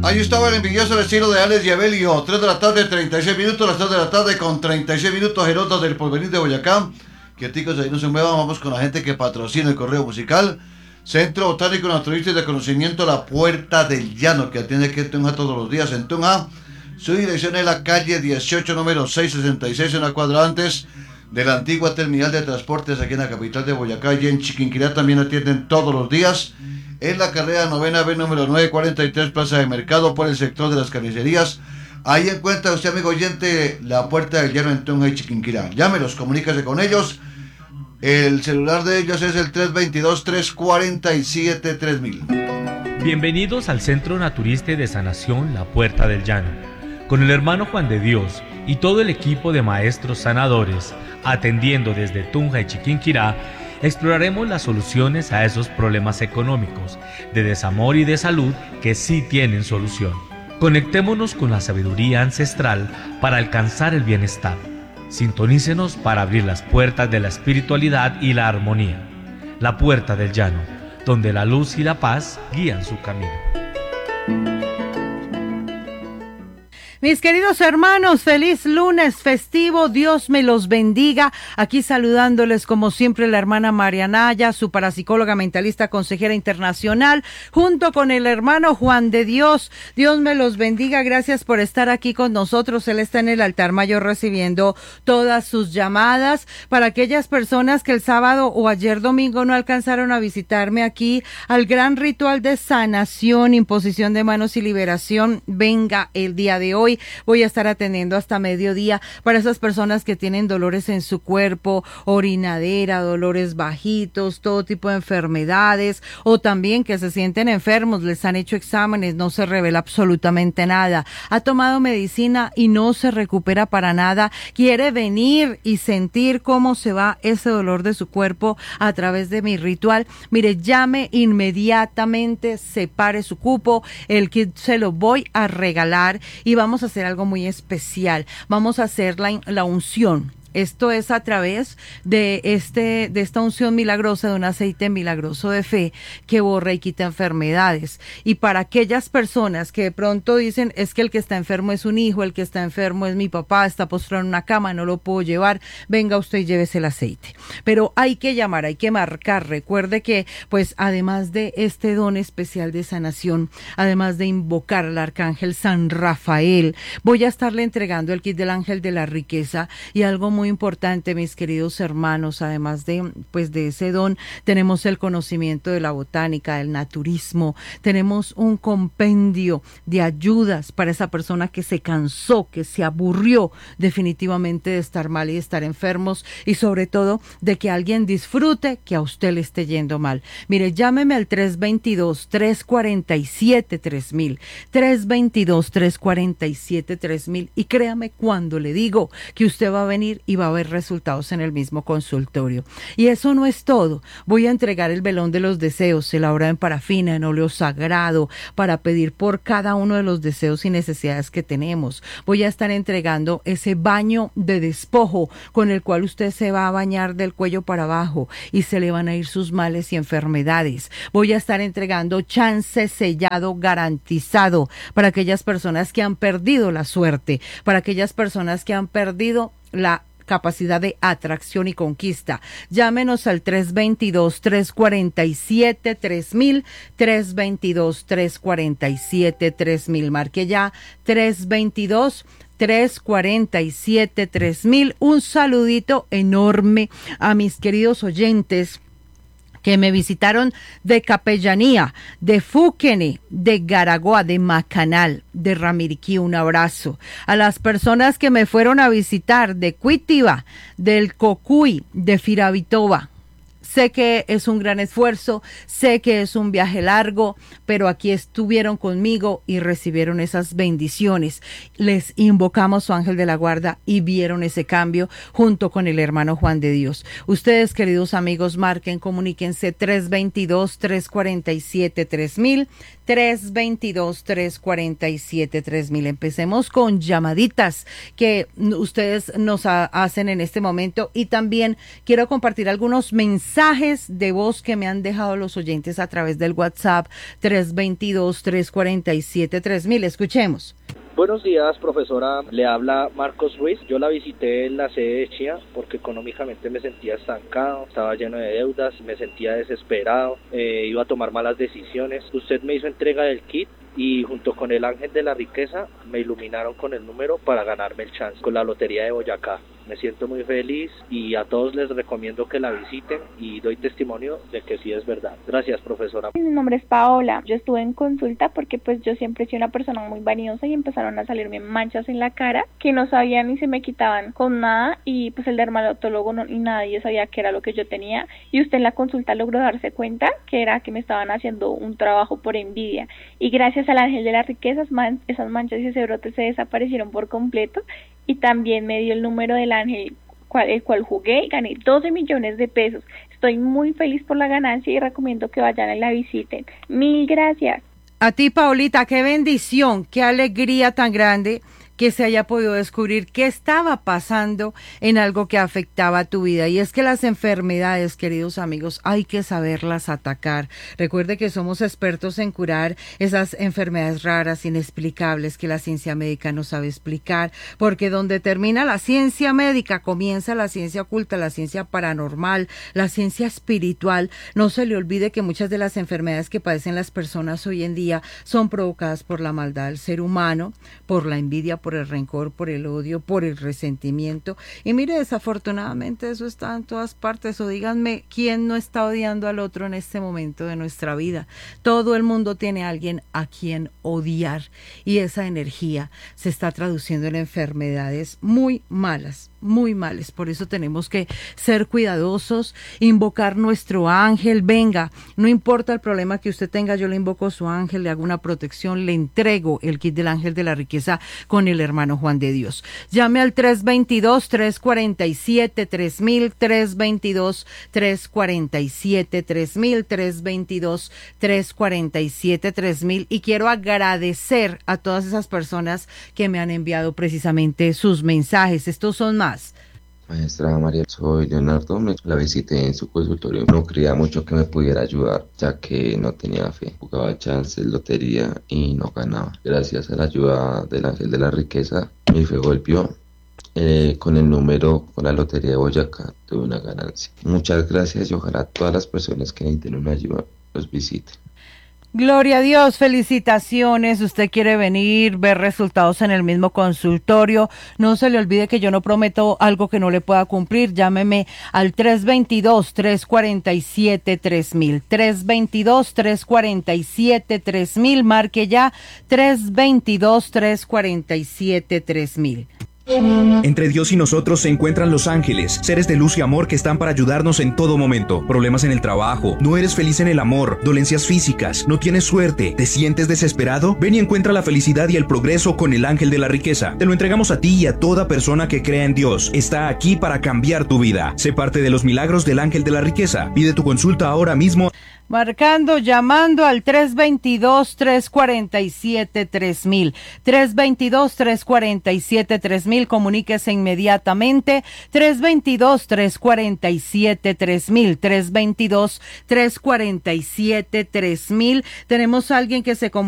Ahí estaba el envidioso estilo de Alex Diabelio. 3 de la tarde, 36 minutos. Las 3 de la tarde con 36 minutos. Gerotas del Porvenir de Boyacá. Quieticos, ahí no se muevan. Vamos con la gente que patrocina el correo musical. Centro Botánico Naturalista y de Conocimiento La Puerta del Llano, que atiende aquí en Tunja todos los días en Tunja. Su dirección es la calle 18, número 666, en la cuadra antes de la antigua terminal de transportes aquí en la capital de Boyacá. Y en Chiquinquirá también atienden todos los días. En la carrera 9B, número 943, Plaza de Mercado, por el sector de las carnicerías. Ahí encuentra usted, amigo oyente, La Puerta del Llano en Tunja y Chiquinquirá. Llámelos, comuníquese con ellos. El celular de ellos es el 322-347-3000. Bienvenidos al Centro Naturista y de Sanación La Puerta del Llano. Con el hermano Juan de Dios y todo el equipo de maestros sanadores, atendiendo desde Tunja y Chiquinquirá, exploraremos las soluciones a esos problemas económicos, de desamor y de salud que sí tienen solución. Conectémonos con la sabiduría ancestral para alcanzar el bienestar. Sintonícenos para abrir las puertas de la espiritualidad y la armonía. La Puerta del Llano, donde la luz y la paz guían su camino. Mis queridos hermanos, feliz lunes festivo, Dios me los bendiga. Aquí saludándoles como siempre la hermana María Naya, su parapsicóloga mentalista consejera internacional, junto con el hermano Juan de Dios. Dios me los bendiga, gracias por estar aquí con nosotros. Él está en el altar mayor recibiendo todas sus llamadas. Para aquellas personas que el sábado o ayer domingo no alcanzaron a visitarme aquí al gran ritual de sanación, imposición de manos y liberación, venga el día de hoy. Voy a estar atendiendo hasta mediodía para esas personas que tienen dolores en su cuerpo, orinadera, dolores bajitos, todo tipo de enfermedades, o también que se sienten enfermos, les han hecho exámenes, no se revela absolutamente nada, ha tomado medicina y no se recupera para nada, quiere venir y sentir cómo se va ese dolor de su cuerpo a través de mi ritual. Mire, llame inmediatamente, separe su cupo, el kit se lo voy a regalar y vamos a hacer algo muy especial. Vamos a hacer la unción. Esto es a través de esta unción milagrosa, de un aceite milagroso de fe que borra y quita enfermedades. Y para aquellas personas que de pronto dicen, es que el que está enfermo es un hijo, el que está enfermo es mi papá, está postrado en una cama, no lo puedo llevar, venga usted y llévese el aceite. Pero hay que llamar, hay que marcar. Recuerde que, pues, además de este don especial de sanación, además de invocar al arcángel San Rafael, voy a estarle entregando el kit del ángel de la riqueza y algo muy importante, mis queridos hermanos, además de ese don, tenemos el conocimiento de la botánica, del naturismo, tenemos un compendio de ayudas para esa persona que se cansó, que se aburrió definitivamente de estar mal y de estar enfermos, y sobre todo de que alguien disfrute que a usted le esté yendo mal. Mire, llámeme al 322-347-3000, 322-347-3000, y créame cuando le digo que usted va a venir y va a haber resultados en el mismo consultorio. Y eso no es todo. Voy a entregar el velón de los deseos, elaborado en parafina, en óleo sagrado, para pedir por cada uno de los deseos y necesidades que tenemos. Voy a estar entregando ese baño de despojo con el cual usted se va a bañar del cuello para abajo y se le van a ir sus males y enfermedades. Voy a estar entregando chance sellado garantizado para aquellas personas que han perdido la suerte, para aquellas personas que han perdido la capacidad de atracción y conquista. Llámenos al 322-347-3000, 322-347-3000. Marque ya 322-347-3000. Un saludito enorme a mis queridos oyentes que me visitaron de Capellanía, de Fúquene, de Garagoa, de Macanal, de Ramiriquí. Un abrazo. A las personas que me fueron a visitar de Cuitiba, del Cocuy, de Firavitoba. Sé que es un gran esfuerzo, sé que es un viaje largo, pero aquí estuvieron conmigo y recibieron esas bendiciones. Les invocamos su ángel de la guarda y vieron ese cambio junto con el hermano Juan de Dios. Ustedes, queridos amigos, marquen, comuníquense 322-347-3000, 322-347-3000. Empecemos con llamaditas que ustedes nos hacen en este momento, y también quiero compartir algunos mensajes mensajes de voz que me han dejado los oyentes a través del WhatsApp 322-347-3000. Escuchemos. Buenos días, profesora. Le habla Marcos Ruiz. Yo la visité en la sede de Chía porque económicamente me sentía estancado, estaba lleno de deudas, me sentía desesperado, iba a tomar malas decisiones. Usted me hizo entrega del kit y junto con el ángel de la riqueza me iluminaron con el número para ganarme el chance con la lotería de Boyacá. Me siento muy feliz y a todos les recomiendo que la visiten y doy testimonio de que sí es verdad. Gracias, profesora. Mi nombre es Paola. Yo estuve en consulta porque pues yo siempre he sido una persona muy vanidosa y empezaron a salirme manchas en la cara que no sabía ni se me quitaban con nada y pues el dermatólogo y nadie sabía qué era lo que yo tenía y usted en la consulta logró darse cuenta que era que me estaban haciendo un trabajo por envidia y gracias al ángel de la riqueza esas manchas y ese brote se desaparecieron por completo y también me dio el número del ángel el cual jugué y gané 12 millones de pesos. Estoy muy feliz por la ganancia y recomiendo que vayan y la visiten. Mil gracias. A ti, Paulita, qué bendición, qué alegría tan grande que se haya podido descubrir qué estaba pasando en algo que afectaba a tu vida. Y es que las enfermedades, queridos amigos, hay que saberlas atacar. Recuerde que somos expertos en curar esas enfermedades raras, inexplicables, que la ciencia médica no sabe explicar, porque donde termina la ciencia médica, comienza la ciencia oculta, la ciencia paranormal, la ciencia espiritual. No se le olvide que muchas de las enfermedades que padecen las personas hoy en día son provocadas por la maldad del ser humano, por la envidia, por el rencor, por el odio, por el resentimiento. Y mire, desafortunadamente eso está en todas partes. O díganme, ¿quién no está odiando al otro en este momento de nuestra vida? Todo el mundo tiene a alguien a quien odiar. Y esa energía se está traduciendo en enfermedades muy malas, muy malas. Por eso tenemos que ser cuidadosos, invocar nuestro ángel. Venga, no importa el problema que usted tenga, yo le invoco a su ángel, le hago una protección, le entrego el kit del ángel de la riqueza con el hermano Juan de Dios. Llame al 322-347-3000, 322-347-3000, 322-347-3000. Y quiero agradecer a todas esas personas que me han enviado precisamente sus mensajes. Estos son más. Maestra María, soy Leonardo, la visité en su consultorio. No creía mucho que me pudiera ayudar, ya que no tenía fe. Jugaba chances, lotería y no ganaba. Gracias a la ayuda del ángel de la riqueza, mi fe golpeó. Con el número, con la lotería de Boyacá, tuve una ganancia. Muchas gracias y ojalá todas las personas que necesiten una ayuda los visiten. Gloria a Dios, felicitaciones. Usted quiere venir, ver resultados en el mismo consultorio. No se le olvide que yo no prometo algo que no le pueda cumplir. Llámeme al 322-347-3000. 322-347-3000. Marque ya 322-347-3000. Entre Dios y nosotros se encuentran los ángeles, seres de luz y amor que están para ayudarnos en todo momento. Problemas en el trabajo, no eres feliz en el amor, dolencias físicas, no tienes suerte, ¿te sientes desesperado? Ven y encuentra la felicidad y el progreso con el ángel de la riqueza. Te lo entregamos a ti y a toda persona que crea en Dios. Está aquí para cambiar tu vida. Sé parte de los milagros del ángel de la riqueza. Pide tu consulta ahora mismo. Marcando, llamando al 322-347-3000. 322-347-3000. Comuníquese inmediatamente. 322-347-3000. 322-347-3000. Tenemos a alguien que se comunica.